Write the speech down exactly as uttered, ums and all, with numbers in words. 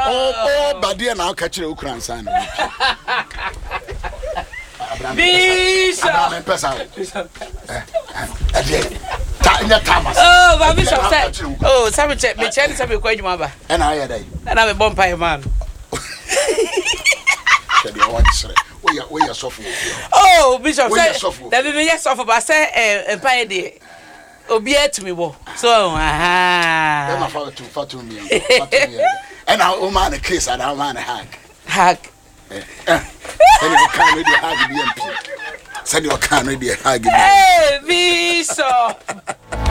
Oh, oh, but dear now catch your Ukraine sign. Bishop. Oh, but Bishop said, oh, some check me, check some of your mother. And I had a and I'm a bonfire man. We are we are suffering. Oh, Bishop said, that we are suffering, but say, a pie day. Obey to me, wo. So, aha. Then my father to fatu me. And our old man a kiss and our man a hug. Hug. Then you can't really hug the M P. Said you can't really hug. Hey, Bishop.